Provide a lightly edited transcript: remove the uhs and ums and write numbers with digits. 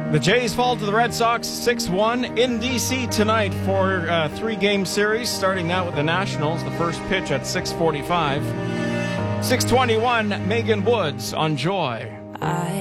The Jays fall to the Red Sox 6-1 in D.C. tonight for a three-game series, starting out with the Nationals. The first pitch at 6:45. 6:21, Megan Woods on Joy.